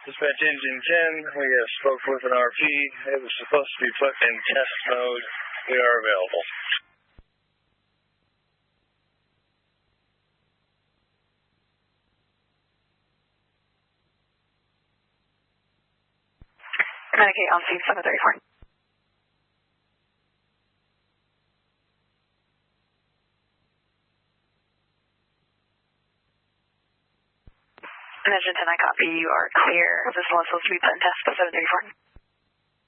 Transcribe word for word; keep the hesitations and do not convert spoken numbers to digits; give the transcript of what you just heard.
Dispatch Engine ten, we have spoke with an R P. It was supposed to be put in test mode. We are available. Communicate on scene seven thirty-four. Engine ten, I copy. You are clear. This one is supposed to be put in test for seven thirty-four.